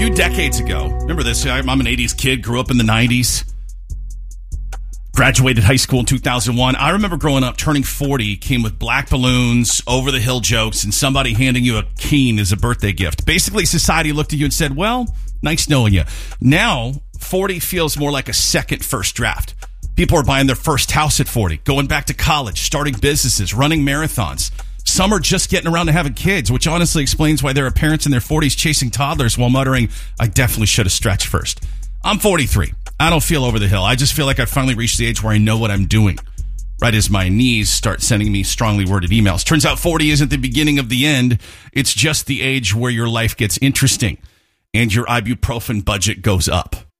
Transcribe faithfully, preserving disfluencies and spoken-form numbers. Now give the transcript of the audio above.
few decades ago, remember this, I'm an eighties kid, grew up in the nineties, graduated high school in two thousand one. I remember growing up, turning forty came with black balloons, over-the-hill jokes, and somebody handing you a cane as a birthday gift. Basically, society looked at you and said, well, nice knowing you. Now, forty feels more like a second first draft. People are buying their first house at forty, going back to college, starting businesses, running marathons. Some are just getting around to having kids, which honestly explains why there are parents in their forties chasing toddlers while muttering, I definitely should have stretched first. I'm forty-three. I don't feel over the hill. I just feel like I finally reached the age where I know what I'm doing. Right as my knees start sending me strongly worded emails. Turns out forty isn't the beginning of the end. It's just the age where your life gets interesting and your ibuprofen budget goes up.